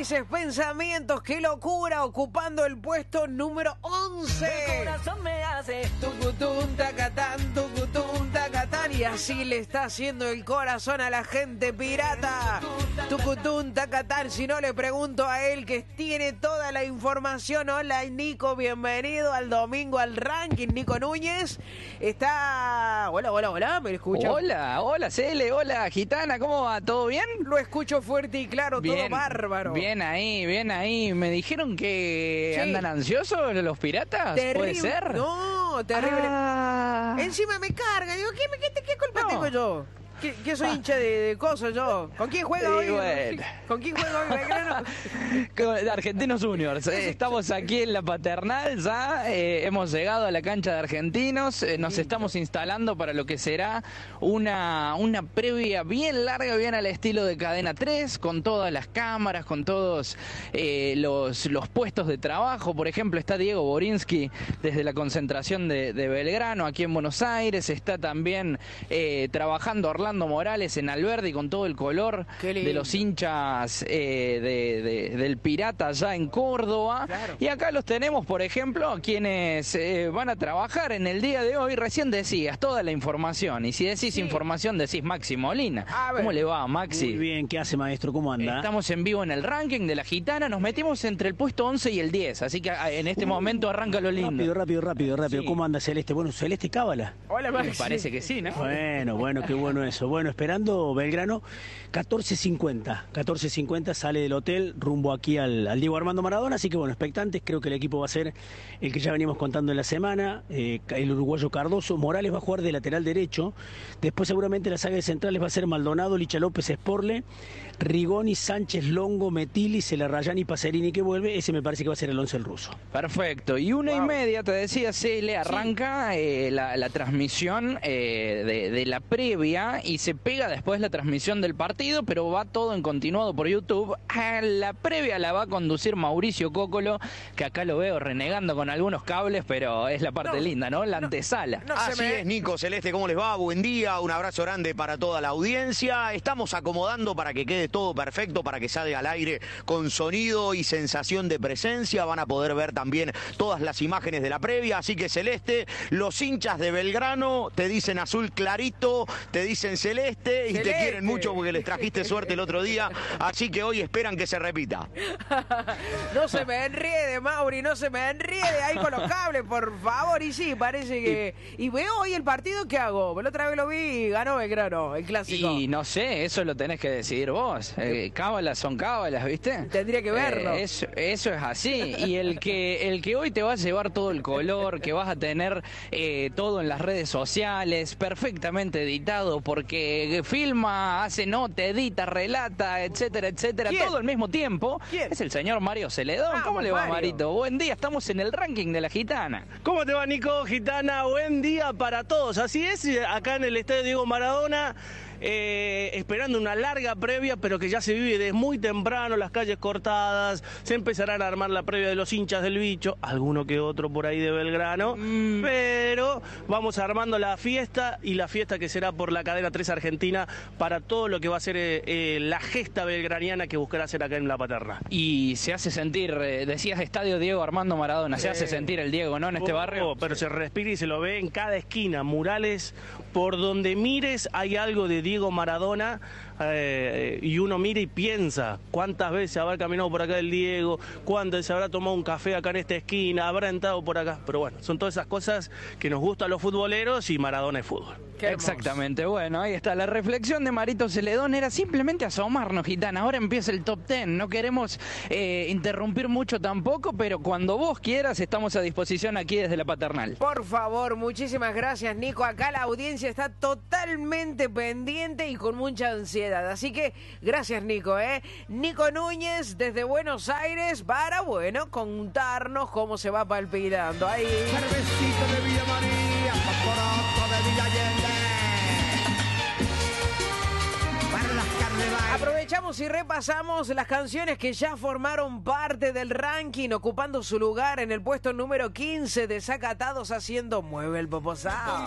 felices pensamientos, qué locura, ocupando el puesto número 11. El corazón me hace Tucutún, tacatán, tucutún, tacatán. Y así le está haciendo el corazón a la gente pirata. Tucutún, tacatán. Si no, le pregunto a él, que tiene toda la información. Hola, Nico, bienvenido al domingo al ranking. Nico Núñez está... Hola, ¿me escucha? Hola, Cele, hola, Gitana, ¿cómo va? ¿Todo bien? Lo escucho fuerte y claro, Bien, todo bárbaro. Bien ahí. Me dijeron que Sí. andan ansiosos los piratas, Terrible. ¿puede ser? No, terrible. Encima me carga. Digo, ¿qué culpa No. tengo yo? ¿Qué soy hincha de cosas yo? ¿Con quién juega hoy? Bueno. ¿Con quién juega hoy Belgrano? De Argentinos Juniors. Estamos aquí en la Paternal ya. Hemos llegado a la cancha de Argentinos. Nos estamos instalando para lo que será una previa bien larga, bien al estilo de Cadena 3, con todas las cámaras, con todos los puestos de trabajo. Por ejemplo, está Diego Borinsky desde la concentración de Belgrano aquí en Buenos Aires. Está también trabajando Orlando Morales en Alberdi con todo el color de los hinchas del Pirata allá en Córdoba. Claro. Y acá los tenemos, por ejemplo, quienes van a trabajar en el día de hoy. Recién decías toda la información. Y si decís información, decís Maxi Molina. ¿Cómo le va, Maxi? Muy bien, ¿qué hace, maestro? ¿Cómo anda? Estamos en vivo en el ranking de la Gitana. Nos metimos entre el puesto 11 y el 10. Así que en este momento arranca lo lindo. Rápido. Sí. ¿Cómo anda Celeste? Bueno, Celeste Cábala. Hola, Me Maxi. parece que sí, ¿no? Bueno, qué bueno eso. Bueno, esperando Belgrano, 14:50 sale del hotel rumbo aquí al Diego Armando Maradona, así que bueno, expectantes, creo que el equipo va a ser el que ya venimos contando en la semana, el uruguayo Cardoso, Morales va a jugar de lateral derecho, después seguramente la saga de centrales va a ser Maldonado, Licha López, Sporle, Rigoni, Sánchez, Longo, Metili, Celarrayani, Pacerini que vuelve, ese me parece que va a ser el 11 el ruso. Perfecto. Y 1:30, te decía Cele, arranca la transmisión de la previa y se pega después la transmisión del partido, pero va todo en continuado por YouTube. A la previa la va a conducir Mauricio Cócolo, que acá lo veo renegando con algunos cables, pero es la parte linda, ¿no? La antesala. Así es, Nico, Celeste, ¿cómo les va? Buen día, un abrazo grande para toda la audiencia. Estamos acomodando para que quede todo perfecto, para que salga al aire con sonido y sensación de presencia. Van a poder ver también todas las imágenes de la previa. Así que, Celeste, los hinchas de Belgrano te dicen azul clarito, te dicen celeste y te quieren mucho porque les trajiste suerte el otro día. Así que hoy esperan que se repita. No se me enriede, Mauri, no se me enriede ahí con los cables, por favor. Y sí, parece que... Y veo hoy el partido, ¿qué hago? La otra vez lo vi y ganó Belgrano, el clásico. Y no sé, eso lo tenés que decidir vos. Cábalas son cábalas, ¿viste? Tendría que verlo. Eso es así. Y el que hoy te va a llevar todo el color, que vas a tener todo en las redes sociales, perfectamente editado, porque filma, hace nota, edita, relata, etcétera, ¿Quién? todo al mismo tiempo. ¿Quién? Es el señor Mario Celedón. ¿Cómo le va, Mario. Marito? Buen día, estamos en el ranking de la Gitana. ¿Cómo te va, Nico, Gitana? Buen día para todos. Así es, acá en el Estadio Diego Maradona, esperando una larga previa, pero que ya se vive desde muy temprano, las calles cortadas, se empezarán a armar la previa de los hinchas del bicho, alguno que otro por ahí de Belgrano, pero vamos armando la fiesta, y la fiesta que será por la cadena 3 Argentina para todo lo que va a ser la gesta belgraniana que buscará hacer acá en La Paterna. Y se hace sentir, decías Estadio Diego Armando Maradona, se hace sentir el Diego, ¿no? En este barrio. Pero se respira y se lo ve en cada esquina, murales, por donde mires hay algo de Diego Maradona, y uno mira y piensa cuántas veces habrá caminado por acá el Diego, cuántas veces habrá tomado un café acá en esta esquina, habrá entrado por acá, pero bueno, son todas esas cosas que nos gustan a los futboleros, y Maradona es fútbol. Exactamente, bueno, ahí está. La reflexión de Marito Celedón era simplemente asomarnos, Gitana. Ahora empieza el top 10. No queremos interrumpir mucho tampoco, pero cuando vos quieras estamos a disposición aquí desde la Paternal. Por favor, muchísimas gracias, Nico. Acá la audiencia está totalmente pendiente y con mucha ansiedad. Así que gracias, Nico, Nico Núñez desde Buenos Aires para, bueno, contarnos cómo se va palpitando. Ahí. cervecita de Villa María, pastorato de Villa Allende. Para las carnevales. Aprovechamos y repasamos las canciones que ya formaron parte del ranking, ocupando su lugar en el puesto número 15, Desacatados haciendo Mueve el Poposao.